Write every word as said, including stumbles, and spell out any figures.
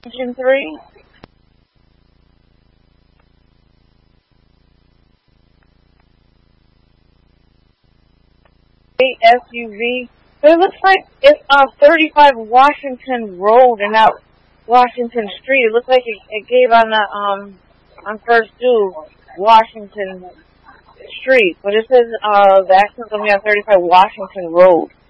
Engine three. S U V. But it looks like it's on thirty-five Washington Road and not Washington Street. It looks like it, it gave on the um on first due Washington Street, but it says uh the accident's gonna be on thirty-five Washington Road.